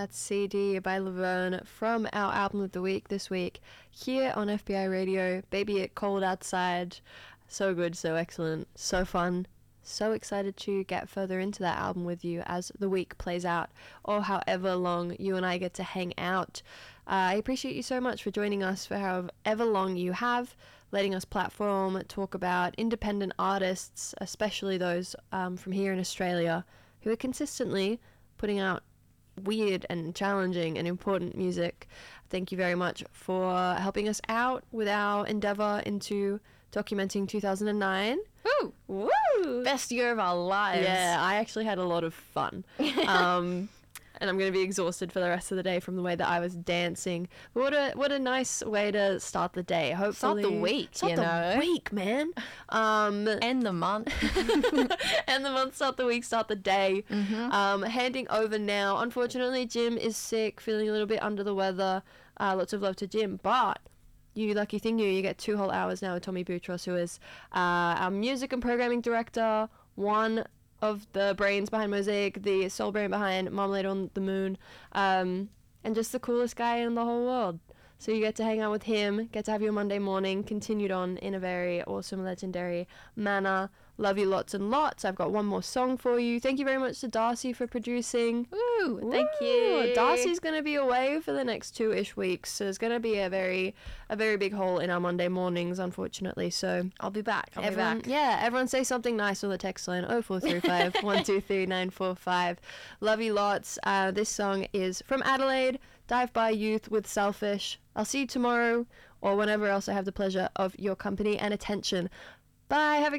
That's CD by Laverne from our album of the week this week here on FBI Radio. Baby It Cold Outside. So good, so excellent, so fun. So excited to get further into that album with you as the week plays out, or however long you and I get to hang out. I appreciate you so much for joining us for however long you have, letting us platform, talk about independent artists, especially those from here in Australia, who are consistently putting out weird and challenging and important music. Thank you very much for helping us out with our endeavor into documenting 2009. Woo! Woo! Best year of our lives. Yeah, I actually had a lot of fun. And I'm going to be exhausted for the rest of the day from the way that I was dancing. But what a nice way to start the day. Hopefully, Start the week, start the week, man. End the month. End the month, start the week, start the day. Handing over now. Unfortunately, Jim is sick, feeling a little bit under the weather. Lots of love to Jim, but you lucky thing you get 2 whole hours now with Tommy Boutros, who is our music and programming director, one of the brains behind Mosaic, the soul brain behind Marmalade on the Moon, and just the coolest guy in the whole world. So you get to hang out with him, get to have your Monday morning continued on in a very awesome, legendary manner. Love you lots and lots. I've got one more song for you. Thank you very much to Darcy for producing. Woo! Thank you. Darcy's going to be away for the next 2-ish weeks, so there's going to be a very big hole in our Monday mornings, unfortunately. So I'll be back. Yeah, everyone say something nice on the text line 0435 123 945. Love you lots. This song is from Adelaide, Dive By Youth with Selfish. I'll see you tomorrow or whenever else I have the pleasure of your company and attention. Bye. Have a